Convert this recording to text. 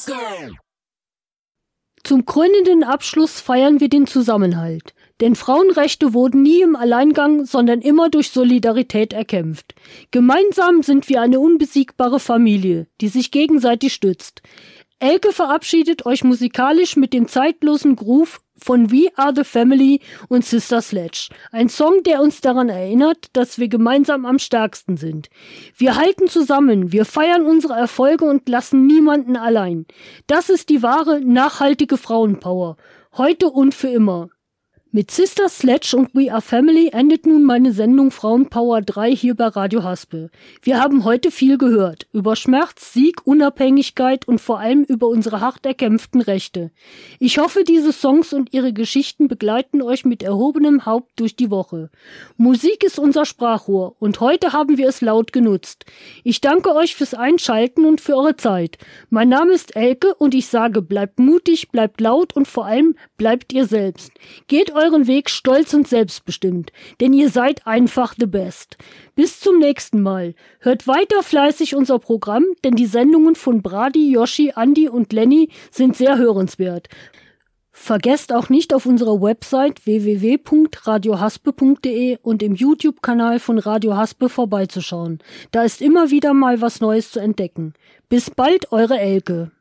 Zum krönenden Abschluss feiern wir den Zusammenhalt. Denn Frauenrechte wurden nie im Alleingang, sondern immer durch Solidarität erkämpft. Gemeinsam sind wir eine unbesiegbare Familie, die sich gegenseitig stützt. Elke verabschiedet euch musikalisch mit dem zeitlosen Groove von We Are the Family und Sister Sledge. Ein Song, der uns daran erinnert, dass wir gemeinsam am stärksten sind. Wir halten zusammen, wir feiern unsere Erfolge und lassen niemanden allein. Das ist die wahre, nachhaltige Frauenpower. Heute und für immer. Mit Sister Sledge und We Are Family endet nun meine Sendung Frauenpower 3 hier bei Radio Haspe. Wir haben heute viel gehört. Über Schmerz, Sieg, Unabhängigkeit und vor allem über unsere hart erkämpften Rechte. Ich hoffe, diese Songs und ihre Geschichten begleiten euch mit erhobenem Haupt durch die Woche. Musik ist unser Sprachrohr und heute haben wir es laut genutzt. Ich danke euch fürs Einschalten und für eure Zeit. Mein Name ist Elke und ich sage, bleibt mutig, bleibt laut und vor allem bleibt ihr selbst. Geht euren Weg stolz und selbstbestimmt, denn ihr seid einfach the best. Bis zum nächsten Mal. Hört weiter fleißig unser Programm, denn die Sendungen von Brady, Yoshi, Andi und Lenny sind sehr hörenswert. Vergesst auch nicht auf unserer Website www.radiohaspe.de und im YouTube-Kanal von Radio Haspe vorbeizuschauen. Da ist immer wieder mal was Neues zu entdecken. Bis bald, eure Elke.